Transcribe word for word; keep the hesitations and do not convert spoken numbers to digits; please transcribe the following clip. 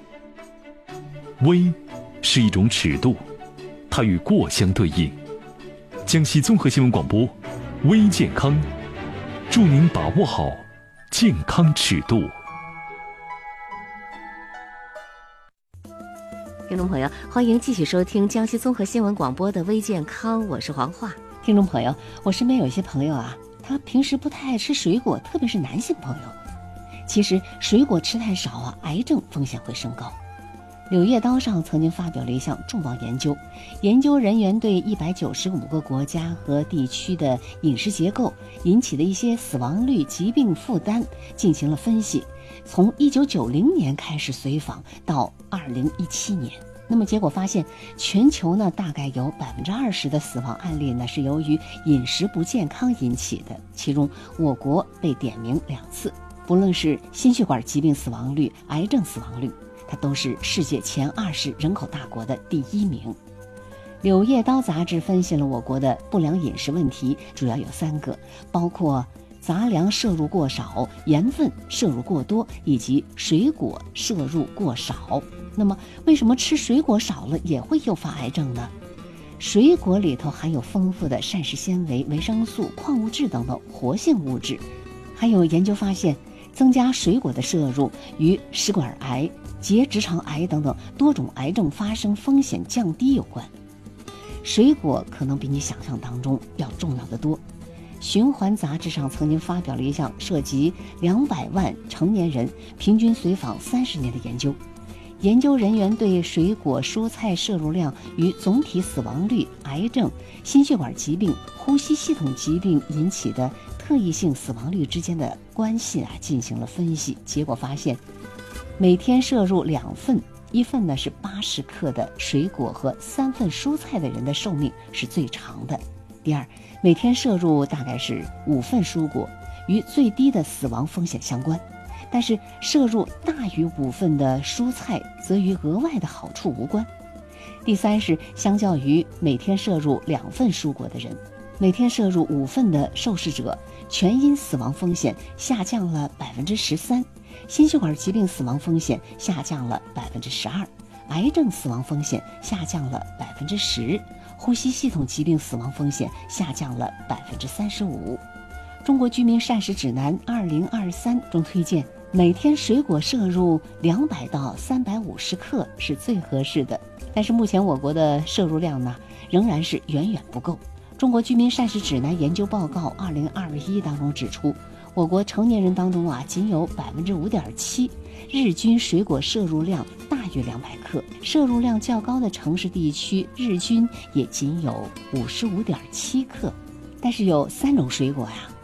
微是一种尺度，它与过相对应。江西综合新闻广播，微健康，祝您把握好健康尺度。 听众朋友，欢迎继续收听江西综合新闻广播的微健康，我是黄华。听众朋友，我身边有一些朋友啊，他平时不太爱吃水果，特别是男性朋友。其实水果吃太少啊，癌症风险会升高。柳叶刀上曾经发表了一项重磅研究，研究人员对一百九十五个国家和地区的饮食结构引起的一些死亡率、疾病负担进行了分析。从一九九零年开始随访到二零一七年，那么结果发现，全球呢大概有百分之二十的死亡案例呢是由于饮食不健康引起的，其中我国被点名两次。不论是心血管疾病死亡率、癌症死亡率，它都是世界前二十人口大国的第一名。柳叶刀杂志分析了我国的不良饮食问题，主要有三个，包括杂粮摄入过少、盐分摄入过多以及水果摄入过少。那么为什么吃水果少了也会诱发癌症呢？水果里头含有丰富的膳食纤维、维生素、矿物质等等活性物质，还有研究发现，增加水果的摄入与食管癌、结直肠癌等等多种癌症发生风险降低有关。水果可能比你想象当中要重要的多。循环杂志上曾经发表了一项涉及两百万成年人平均随访三十年的研究，研究人员对水果蔬菜摄入量与总体死亡率、癌症、心血管疾病、呼吸系统疾病引起的特异性死亡率之间的关系啊进行了分析，结果发现，每天摄入两份，一份呢是八十克的水果和三份蔬菜的人的寿命是最长的。第二，每天摄入大概是五份蔬果，与最低的死亡风险相关。但是摄入大于五份的蔬菜则与额外的好处无关。第三是，相较于每天摄入两份蔬果的人，每天摄入五份的受试者，全因死亡风险下降了百分之十三，心血管疾病死亡风险下降了百分之十二，癌症死亡风险下降了百分之十，呼吸系统疾病死亡风险下降了百分之三十五。中国居民膳食指南二零二三中推荐，每天水果摄入两百到三百五十克是最合适的。但是目前我国的摄入量呢，仍然是远远不够。中国居民膳食指南研究报告二零二一当中指出，我国成年人当中啊，仅有百分之五点七日均水果摄入量大于两百克，摄入量较高的城市地区日均也仅有五十五点七克。但是有三种水果呀、啊，